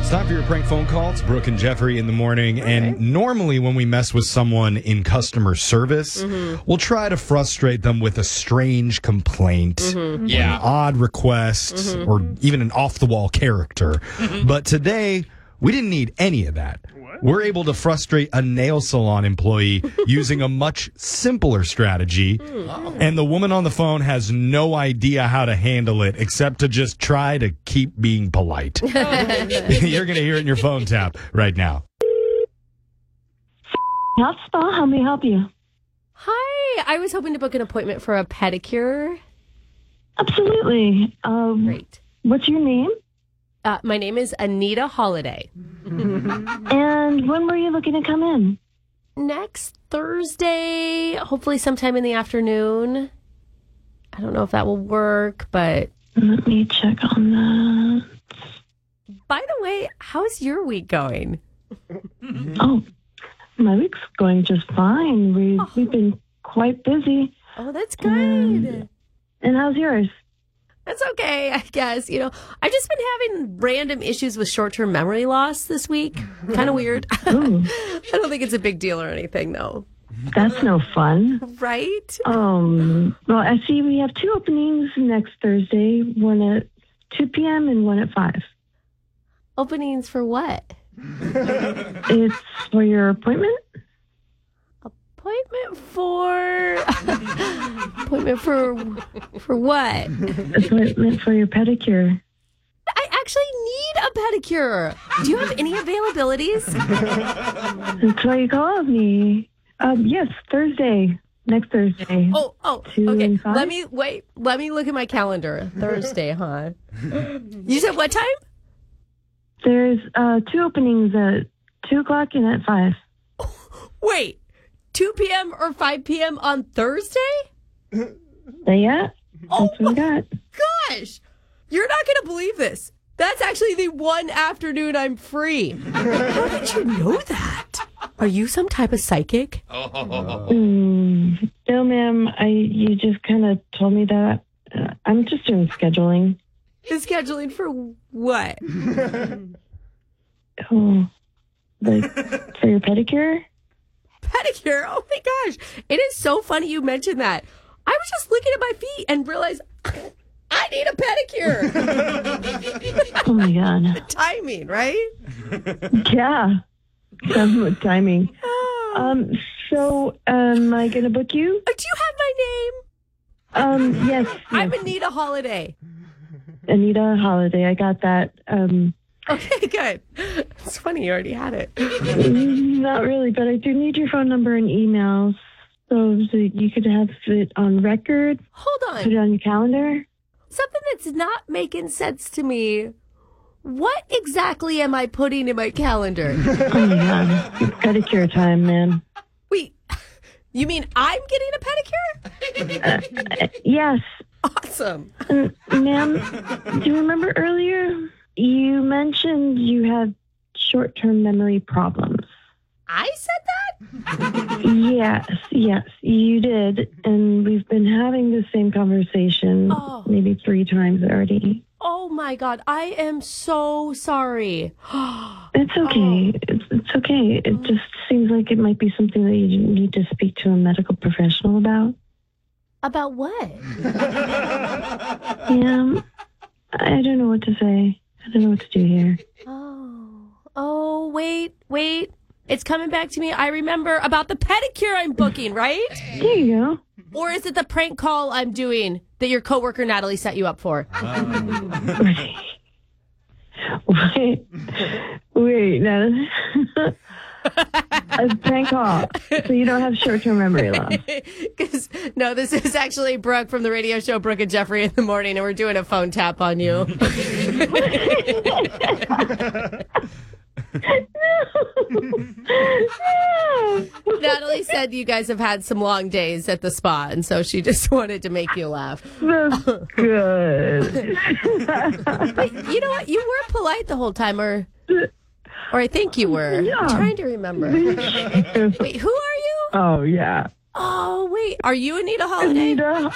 It's time for your prank phone call. It's Brooke and Jeffrey in the morning. Okay. And normally when we mess with someone in customer service, we'll try to frustrate them with a strange complaint, an odd request, or even an off-the-wall character. But today, we didn't need any of that. We're able to frustrate a nail salon employee using a much simpler strategy. And the woman on the phone has no idea how to handle it except to just try to keep being polite. You're going to hear it in your phone tap right now. Health Spa, how may I help you? Hi, I was hoping to book an appointment for a pedicure. Absolutely. Great. What's your name? My name is Anita Holiday. And when were you looking to come in? Next Thursday, hopefully sometime in the afternoon. I don't know if that will work, but... Let me check on that. By the way, how's your week going? Oh, my week's going just fine. We've been quite busy. Oh, that's good. And how's yours? That's okay, I guess. You know, I've just been having random issues with short-term memory loss this week. Kind of weird. I don't think it's a big deal or anything, though. That's no fun. Right? Well, I see we have 2 openings next Thursday, one at 2 p.m. and one at 5. Openings for what? It's for your appointment? Appointment for what? Appointment for your pedicure. I actually need a pedicure. Do you have any availabilities? That's why you called me. Yes, Thursday. Next Thursday. Oh, 2 okay. and 5? Let me look at my calendar. Thursday, huh? You said what time? There's 2 openings at 2 o'clock and at 5. Wait. 2 p.m. or 5 p.m. on Thursday? Yeah, that's what we got. Gosh, you're not going to believe this. That's actually the one afternoon I'm free. How did you know that? Are you some type of psychic? No, ma'am. You just kind of told me that. I'm just doing scheduling. Scheduling for what? Oh, like for your pedicure? Pedicure? Oh my gosh. It is so funny you mentioned that. I was just looking at my feet and realized I need a pedicure. Oh my God. The timing, right? Yeah. Some timing. So, am I going to book you? Do you have my name? Yes. I'm Anita Holiday. Anita Holiday. I got that. Okay, good. It's funny, you already had it. Not really, but I do need your phone number and email so that you could have it on record. Hold on. Put it on your calendar. Something that's not making sense to me. What exactly am I putting in my calendar? Oh my God. It's pedicure time, man. Wait, you mean I'm getting a pedicure? Yes. Awesome. Ma'am, do you remember earlier? You mentioned you had short-term memory problems. I said that? Yes, you did. And we've been having the same conversation maybe 3 times already. Oh my God, I am so sorry. It's okay. It's okay. It just seems like it might be something that you need to speak to a medical professional about. About what? Yeah, I don't know what to say. I don't know what to do here. Oh, wait. It's coming back to me. I remember about the pedicure I'm booking, right? There you go. Or is it the prank call I'm doing that your coworker Natalie set you up for? Wait, Natalie. A prank call, so you don't have short-term memory loss. No, this is actually Brooke from the radio show Brooke and Jeffrey in the Morning, and we're doing a phone tap on you. Natalie said you guys have had some long days at the spa, and so she just wanted to make you laugh. That's good. But you know what? You were polite the whole time, or I think you were. Yeah. I'm trying to remember. Wait, who are you? Oh, yeah. Oh, wait. Are you Anita Holiday? Anita